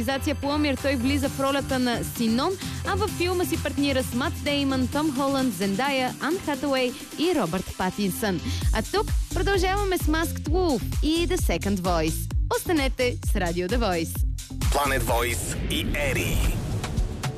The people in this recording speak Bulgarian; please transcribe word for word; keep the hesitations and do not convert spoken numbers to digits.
екранизация Пламир той влиза в ролята на Синон, а във филма си партнира с Мат Деймън, Том Холанд, Зендая, Ан Хатауей и Робърт Патинсън. А тук продължаваме с Masked Wolf и The Second Voice. Останете с Радио The Voice. Planet Voice и Ери.